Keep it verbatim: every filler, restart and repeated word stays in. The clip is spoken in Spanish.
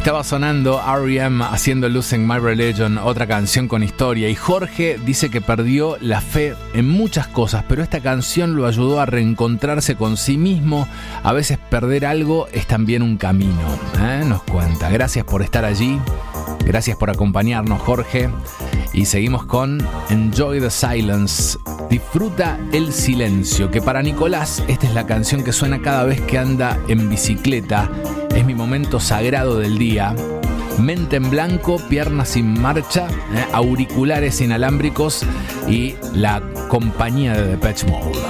Estaba sonando R E M haciendo Losing My Religion, otra canción con historia. Y Jorge dice que perdió la fe en muchas cosas, pero esta canción lo ayudó a reencontrarse con sí mismo. A veces perder algo es también un camino, ¿eh? Nos cuenta. Gracias por estar allí. Gracias por acompañarnos, Jorge. Y seguimos con Enjoy the Silence. Disfruta el silencio, que para Nicolás esta es la canción que suena cada vez que anda en bicicleta. Es mi momento sagrado del día. Mente en blanco, piernas sin marcha, eh, auriculares inalámbricos y la compañía de Depeche Mode.